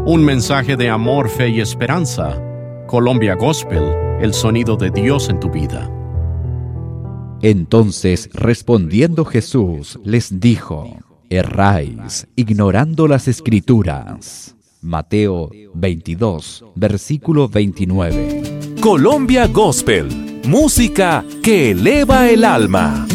Un mensaje de amor, fe y esperanza. Colombia Gospel, el sonido de Dios en tu vida. Entonces, respondiendo Jesús, les dijo: erráis, ignorando las Escrituras. Mateo 22, versículo 29. Colombia Gospel, música que eleva el alma.